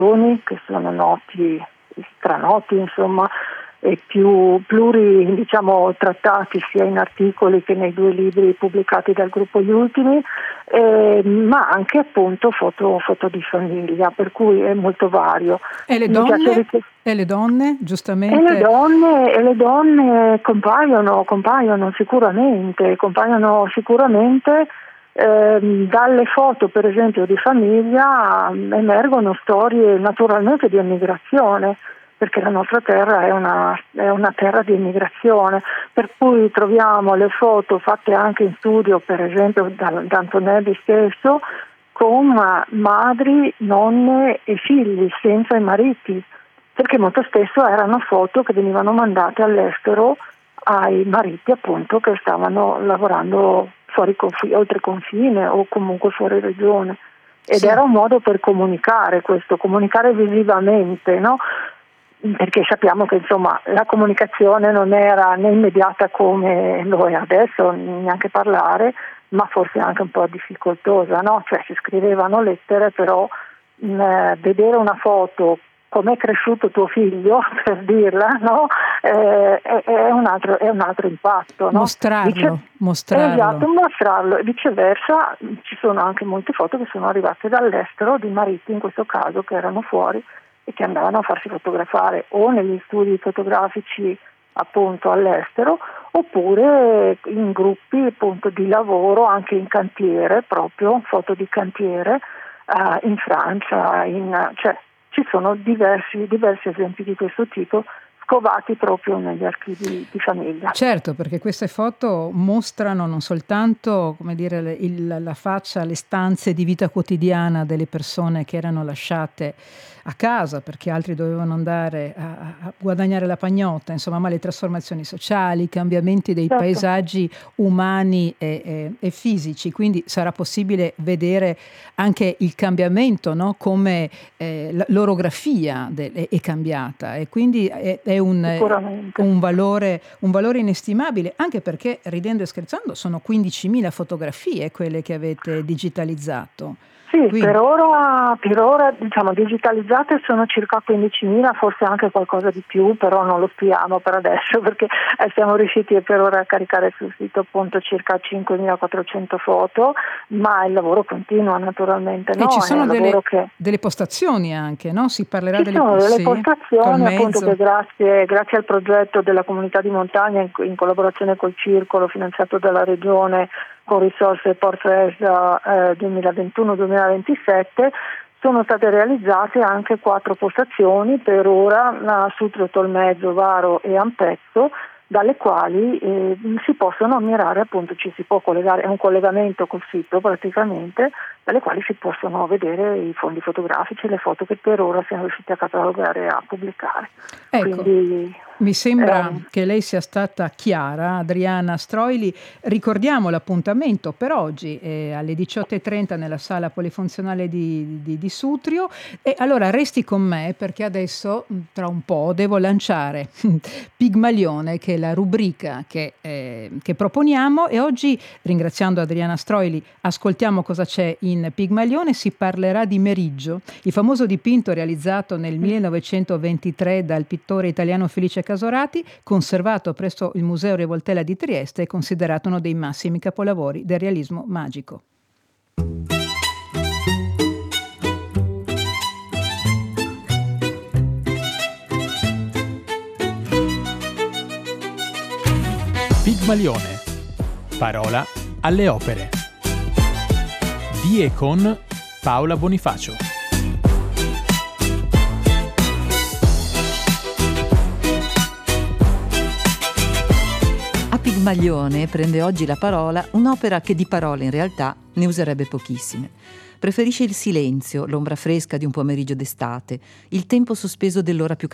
che sono noti, stranoti, insomma, e più diciamo, trattati sia in articoli che nei 2 libri pubblicati dal gruppo Gli Ultimi, ma anche appunto foto di famiglia, per cui è molto vario. E le donne, giustamente? E le donne compaiono sicuramente. Dalle foto per esempio di famiglia emergono storie naturalmente di emigrazione, perché la nostra terra è una terra di emigrazione, per cui troviamo le foto fatte anche in studio, per esempio da Antonelli stesso, con madri, nonne e figli senza i mariti, perché molto spesso erano foto che venivano mandate all'estero ai mariti appunto che stavano lavorando oltre confine o comunque fuori regione, ed sì. Era un modo per comunicare visivamente, no? Perché sappiamo che insomma la comunicazione non era né immediata come lo è adesso, neanche parlare, ma forse anche un po' difficoltosa, no? Cioè si scrivevano lettere, però vedere una foto com'è cresciuto tuo figlio, per dirla, no? È un altro impatto, no? Mostrarlo. Esatto, mostrarlo. E viceversa ci sono anche molte foto che sono arrivate dall'estero, di mariti in questo caso, che erano fuori e che andavano a farsi fotografare o negli studi fotografici appunto all'estero, oppure in gruppi appunto di lavoro, anche in cantiere, proprio foto di cantiere in Francia, cioè ci sono diversi esempi di questo tipo scovati proprio negli archivi di famiglia. Certo, perché queste foto mostrano non soltanto, come dire, la faccia, le stanze di vita quotidiana delle persone che erano lasciate a casa perché altri dovevano andare a guadagnare la pagnotta, insomma, ma le trasformazioni sociali, i cambiamenti dei Certo. paesaggi umani e fisici, quindi sarà possibile vedere anche il cambiamento, no? Come l'orografia è cambiata, e quindi è un valore inestimabile, anche perché, ridendo e scherzando, sono 15.000 fotografie quelle che avete digitalizzato. Sì, quindi per ora diciamo digitalizzate sono circa 15.000, forse anche qualcosa di più, però non lo spiamo per adesso, perché siamo riusciti per ora a caricare sul sito appunto circa 5.400 foto, ma il lavoro continua naturalmente. E ci sono delle postazioni anche, no? Si parlerà delle postazioni appunto che grazie al progetto della comunità di montagna in collaborazione col Circolo finanziato dalla Regione con risorse Portfesa 2021-2027 sono state realizzate anche 4 postazioni per ora su Trotolmezzo, Varo e Ampezzo, dalle quali si possono ammirare, appunto ci si può collegare, è un collegamento col sito praticamente, dalle quali si possono vedere i fondi fotografici e le foto che per ora siamo riusciti a catalogare e a pubblicare. Ecco, quindi, mi sembra che lei sia stata chiara, Adriana Stroili. Ricordiamo l'appuntamento per oggi alle 18:30 nella sala polifunzionale di Sutrio, e allora resti con me perché adesso tra un po' devo lanciare Pigmalione, che è la rubrica che proponiamo, e oggi, ringraziando Adriana Stroili, ascoltiamo cosa c'è in Pigmalione. Si parlerà di Meriggio, il famoso dipinto realizzato nel 1923 dal pittore italiano Felice Casorati, conservato presso il Museo Revoltella di Trieste e considerato uno dei massimi capolavori del realismo magico. Pigmalione. Parola alle opere. Di e con Paola Bonifacio. A Pigmalione prende oggi la parola un'opera che di parole in realtà ne userebbe pochissime. Preferisce il silenzio, l'ombra fresca di un pomeriggio d'estate, il tempo sospeso dell'ora più